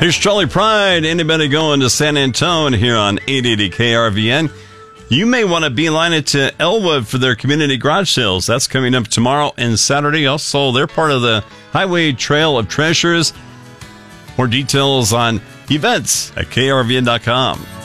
Here's Charlie Pride. Anybody going to San Antone here on 880 KRVN? You may want to beeline it to Elwood for their community garage sales. That's coming up tomorrow and Saturday. Also, they're part of the Highway Trail of Treasures. More details on events at krvn.com.